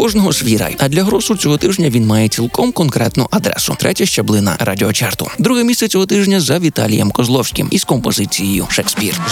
кожного свій рай. А для Гросу цього тижня він має цілком конкретну адресу. 3-я щаблина радіочарту. 2-е місце цього тижня за Віталієм Козловським із композицією «Шекспір».